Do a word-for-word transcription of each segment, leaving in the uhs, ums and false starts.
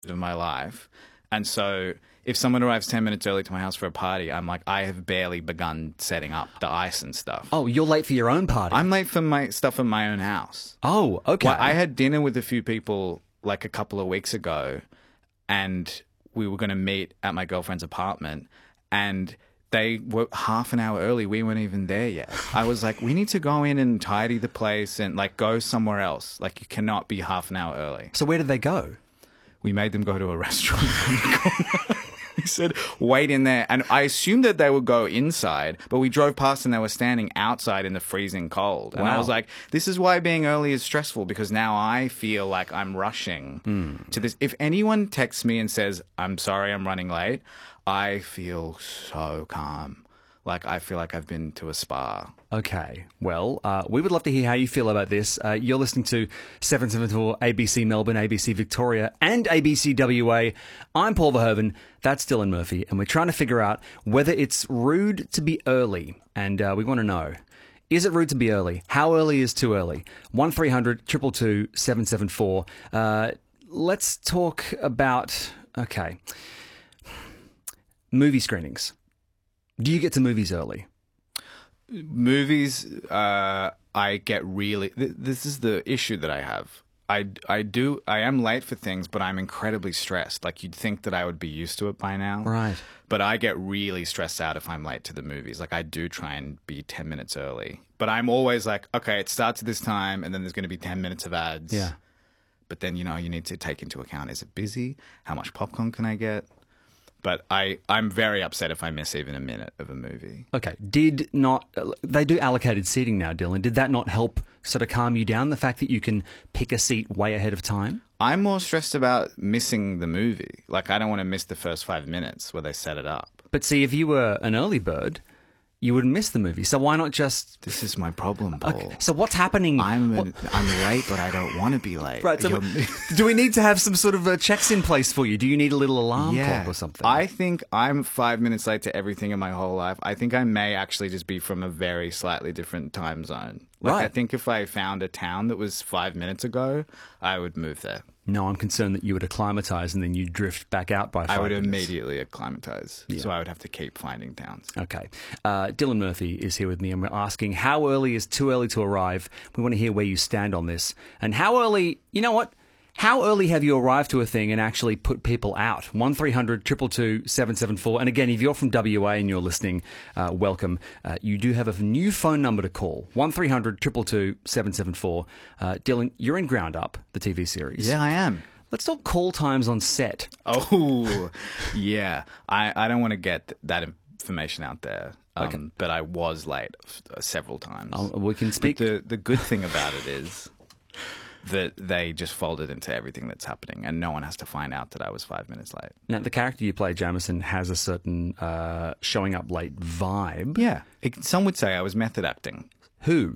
of my life. And so if someone arrives ten minutes early to my house for a party, I'm like, I have barely begun setting up the ice and stuff. Oh, you're late for your own party. I'm late for my stuff in my own house. Oh, okay. Well, I had dinner with a few people like a couple of weeks ago, and we were going to meet at my girlfriend's apartment, and they were half an hour early. We weren't even there yet. I was like, we need to go in and tidy the place and like go somewhere else. Like, you cannot be half an hour early. So where did they go? We made them go to a restaurant. He said, wait in there. And I assumed that they would go inside, but we drove past and they were standing outside in the freezing cold. And Wow. I was like, this is why being early is stressful, because now I feel like I'm rushing Mm. to this. If anyone texts me and says, I'm sorry, I'm running late, I feel so calm. Like, I feel like I've been to a spa. Okay. Well, uh, we would love to hear how you feel about this. Uh, you're listening to seven seventy-four A B C Melbourne, A B C Victoria, and A B C W A. I'm Paul Verhoeven. That's Dylan Murphy. And we're trying to figure out whether it's rude to be early. And uh, we want to know, is it rude to be early? How early is too early? one three hundred two two two seven seven four. Uh, let's talk about, okay, movie screenings. Do you get to movies early? Movies, uh, I get really... Th- this is the issue that I have. I, I do... I am late for things, but I'm incredibly stressed. Like, you'd think that I would be used to it by now. Right. But I get really stressed out if I'm late to the movies. Like, I do try and be ten minutes early. But I'm always like, okay, it starts at this time, and then there's going to be ten minutes of ads. Yeah. But then, you know, you need to take into account, is it busy? How much popcorn can I get? But I, I'm very upset if I miss even a minute of a movie. Okay. Did not... They do allocated seating now, Dylan. Did that not help sort of calm you down, the fact that you can pick a seat way ahead of time? I'm more stressed about missing the movie. Like, I don't want to miss the first five minutes where they set it up. But see, if you were an early bird, you wouldn't miss the movie. So why not just... This is my problem, Paul. Okay. So what's happening? I'm What- an, I'm late, but I don't want to be late. Right. So You're- do we need to have some sort of uh, checks in place for you? Do you need a little alarm clock or something? I think I'm five minutes late to everything in my whole life. I think I may actually just be from a very slightly different time zone. Like, Right. I think if I found a town that was five minutes ago, I would move there. No, I'm concerned that you would acclimatise and then you drift back out by five I would minutes. immediately acclimatize. Yeah. So I would have to keep finding towns. Okay. Uh, Dylan Murphy is here with me, and we're asking how early is too early to arrive. We want to hear where you stand on this. And how early, you know what? How early have you arrived to a thing and actually put people out? one three hundred two two two seven seven four. And again, if you're from W A and you're listening, uh, welcome. Uh, you do have a new phone number to call, one three hundred two two two seven seven four. Uh, Dylan, you're in Ground Up, the T V series. Yeah, I am. Let's talk call times on set. Oh, yeah. I, I don't want to get th- that information out there. Um, Okay. But I was late f- several times. I'll, we can speak. But the, the good thing about it is that they just folded into everything that's happening, and no one has to find out that I was five minutes late. Now, the character you play, Jamison, has a certain uh, showing up late vibe. Yeah. It, some would say I was method acting. Who?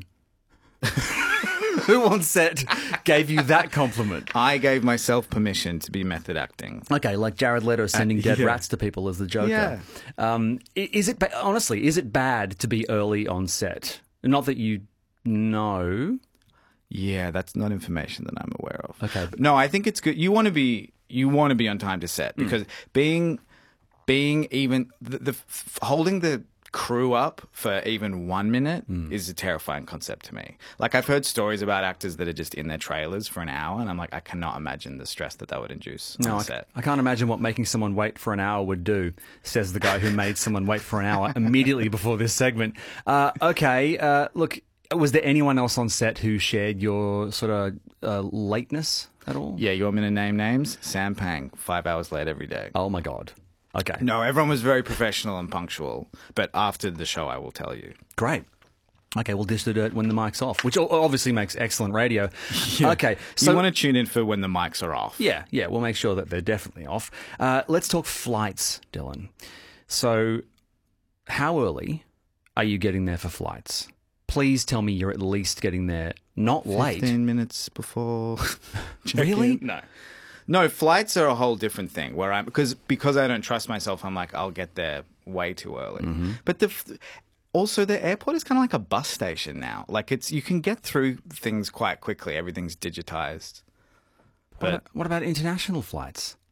Who on set gave you that compliment? I gave myself permission to be method acting. Okay, like Jared Leto sending dead yeah. rats to people as the Joker. Yeah. Um, i- is it ba- honestly? Is it bad to be early on set? Not that you know. Yeah, that's not information that I'm aware of. Okay. No, I think it's good. You want to be you want to be on time to set, because being being even the, the f- holding the crew up for even one minute is a terrifying concept to me. Like, I've heard stories about actors that are just in their trailers for an hour, and I'm like, I cannot imagine the stress that that would induce No, on I, set. I can't imagine what making someone wait for an hour would do, says the guy who made someone wait for an hour immediately before this segment. Uh, okay, uh, look, was there anyone else on set who shared your sort of uh, lateness at all? Yeah, you want me to name names? Sam Pang, five hours late every day. Oh, my God. Okay. No, everyone was very professional and punctual, but after the show, I will tell you. Great. Okay, we'll dish the dirt when the mic's off, which o- obviously makes excellent radio. Okay, so you want to tune in for when the mics are off. yeah, yeah, we'll make sure that they're definitely off. Uh, let's talk flights, Dylan. So, how early are you getting there for flights? Please tell me you're at least getting there, not late. fifteen minutes before. Really? No. No, flights are a whole different thing where I'm because because I don't trust myself. I'm like, I'll get there way too early. Mm-hmm. But the also the airport is kind of like a bus station now. Like, it's you can get through things quite quickly. Everything's digitized. What, But about, what about international flights?